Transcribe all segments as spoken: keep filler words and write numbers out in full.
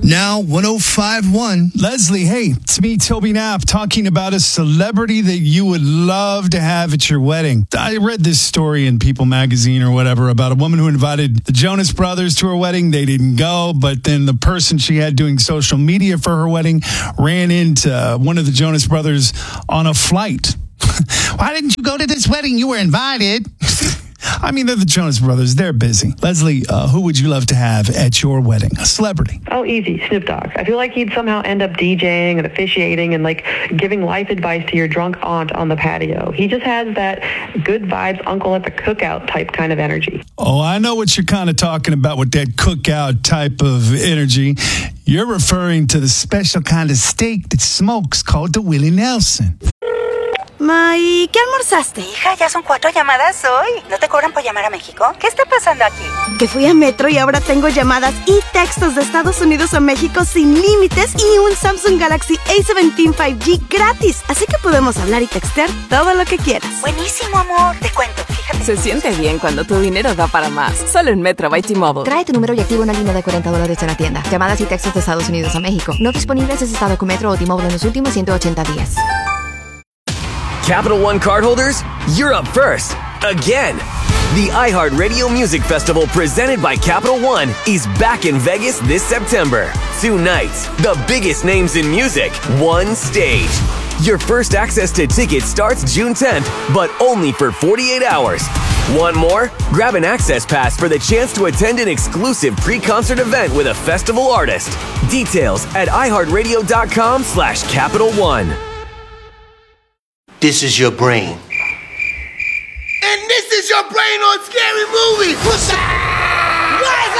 Now, one oh five point one. Leslie, hey, it's me, Toby Knapp, talking about a celebrity that you would love to have at your wedding. I read this story in People magazine or whatever about a woman who invited the Jonas Brothers to her wedding. They didn't go, but then the person she had doing social media for her wedding ran into one of the Jonas Brothers on a flight. Why didn't you go to this wedding? You were invited. I mean, they're the Jonas Brothers. They're busy. Leslie, uh, who would you love to have at your wedding? A celebrity. Oh, easy. Snoop Dogg. I feel like he'd somehow end up DJing and officiating and, like, giving life advice to your drunk aunt on the patio. He just has that good vibes uncle at the cookout type kind of energy. Oh, I know what you're kind of talking about with that cookout type of energy. You're referring to the special kind of steak that smokes called the Willie Nelson. Ma, ¿y qué almorzaste? Hija, ya son cuatro llamadas hoy. ¿No te cobran por llamar a México? ¿Qué está pasando aquí? Que fui a Metro y ahora tengo llamadas y textos de Estados Unidos a México sin límites y un Samsung Galaxy A diecisiete cinco G gratis. Así que podemos hablar y textear todo lo que quieras. Buenísimo, amor. Te cuento, fíjate. Se siente bien cuando tu dinero da para más. Solo en Metro by T-Mobile. Trae tu número y activa una línea de cuarenta dólares en la tienda. Llamadas y textos de Estados Unidos a México. No disponibles si estado con Metro o T-Mobile en los últimos ciento ochenta días. Capital One cardholders, you're up first. Again. The iHeartRadio Music Festival presented by Capital One is back in Vegas this September. Two nights, the biggest names in music, one stage. Your first access to tickets starts June tenth, but only for forty-eight hours. Want more? Grab an access pass for the chance to attend an exclusive pre-concert event with a festival artist. Details at iHeartRadio.com slash Capital One. This is your brain. And this is your brain on Scary Movie. What's up? What's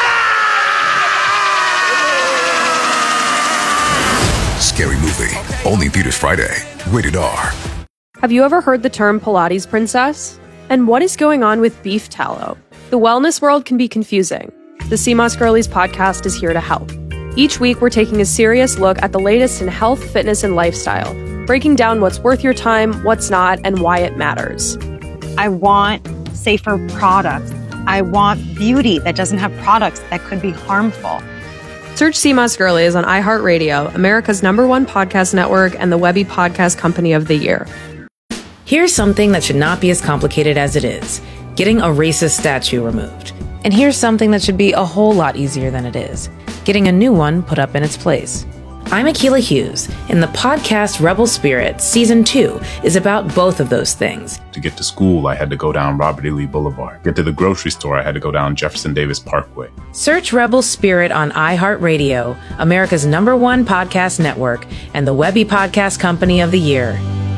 up? Scary Movie. Only theaters Friday. Rated R. Have you ever heard the term Pilates princess? And what is going on with beef tallow? The wellness world can be confusing. The C M O S Girlies podcast is here to help. Each week, we're taking a serious look at the latest in health, fitness, and lifestyle, breaking down what's worth your time, what's not, and why it matters. I want safer products. I want beauty that doesn't have products that could be harmful. Search C M O S Girlies on iHeartRadio, America's number one podcast network and the Webby Podcast Company of the Year. Here's something that should not be as complicated as it is: getting a racist statue removed. And here's something that should be a whole lot easier than it is: getting a new one put up in its place. I'm Akilah Hughes, and the podcast Rebel Spirit Season two is about both of those things. To get to school, I had to go down Robert E. Lee Boulevard. Get to the grocery store, I had to go down Jefferson Davis Parkway. Search Rebel Spirit on iHeartRadio, America's number one podcast network, and the Webby Podcast Company of the Year.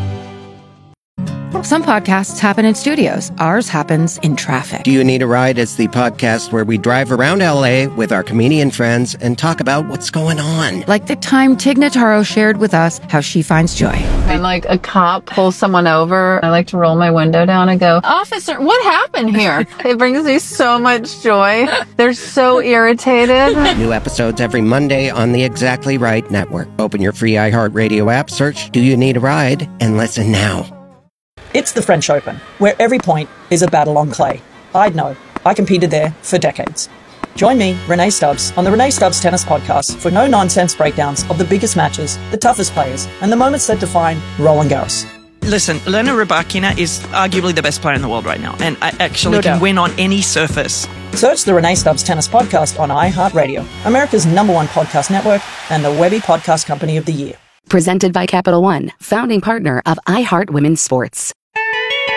Some podcasts happen in studios. Ours happens in traffic. Do You Need a Ride is the podcast where we drive around L A with our comedian friends and talk about what's going on. Like the time Tig Notaro shared with us how she finds joy. When like a cop pulls someone over, I like to roll my window down and go, "Officer, what happened here?" It brings me so much joy. They're so irritated. New episodes every Monday on the Exactly Right Network. Open your free iHeartRadio app, search Do You Need a Ride, and listen now. It's the French Open, where every point is a battle on clay. I'd know. I competed there for decades. Join me, Renee Stubbs, on the Renee Stubbs Tennis Podcast for no-nonsense breakdowns of the biggest matches, the toughest players, and the moments that define Roland Garros. Listen, Elena Rybakina is arguably the best player in the world right now, and I actually No can doubt. win on any surface. Search the Renee Stubbs Tennis Podcast on iHeartRadio, America's number one podcast network, and the Webby Podcast Company of the Year. Presented by Capital One, founding partner of iHeart Women's Sports.